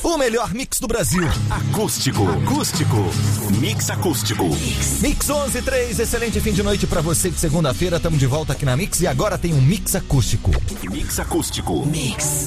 O melhor mix do Brasil. Acústico. Mix acústico. Mix 11:03, excelente fim de noite pra você de segunda-feira. Tamo de volta aqui na Mix e agora tem um mix acústico. Mix acústico. Mix.